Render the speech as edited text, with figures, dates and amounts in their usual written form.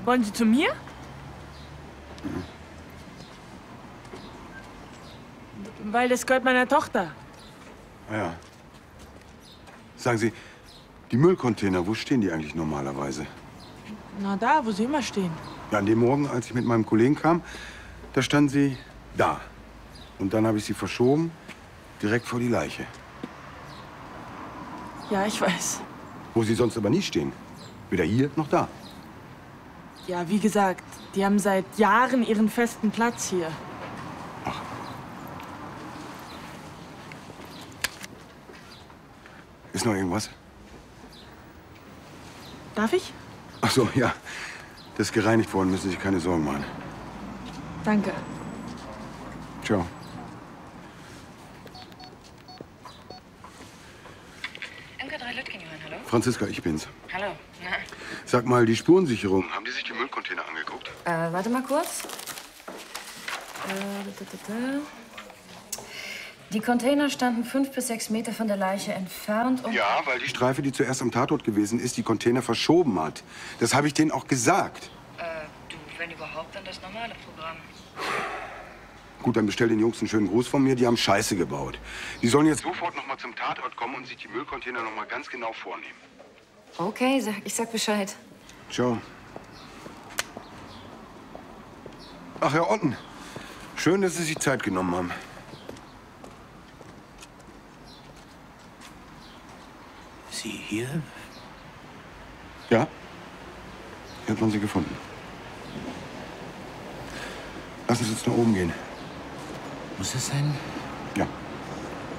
Wollen Sie zu mir? Weil das gehört meiner Tochter. Ja. Sagen Sie, die Müllcontainer, wo stehen die eigentlich normalerweise? Na da, wo sie immer stehen. Ja, an dem Morgen, als ich mit meinem Kollegen kam, da standen sie da. Und dann habe ich sie verschoben, direkt vor die Leiche. Ja, ich weiß. Wo sie sonst aber nie stehen. Weder hier noch da. Ja, wie gesagt, die haben seit Jahren ihren festen Platz hier. Ist noch irgendwas? Darf ich? Ach so, ja. Das ist gereinigt worden, müssen Sie sich keine Sorgen machen. Danke. Ciao. MK3 Lütgenjohann, hallo? Franziska, ich bin's. Hallo. Na? Sag mal, die Spurensicherung, haben die sich die Müllcontainer angeguckt? Warte mal kurz. Die Container standen 5 bis 6 Meter von der Leiche entfernt und... Ja, weil die Streife, die zuerst am Tatort gewesen ist, die Container verschoben hat. Das habe ich denen auch gesagt. Du, wenn überhaupt, dann das normale Programm. Gut, dann bestell den Jungs einen schönen Gruß von mir. Die haben Scheiße gebaut. Die sollen jetzt sofort noch mal zum Tatort kommen und sich die Müllcontainer noch mal ganz genau vornehmen. Okay, ich sag Bescheid. Ciao. Ach, Herr Otten. Schön, dass Sie sich Zeit genommen haben. Sie hier? Ja? Hier hat man sie gefunden. Lassen Sie uns nach oben gehen. Muss es sein? Ja.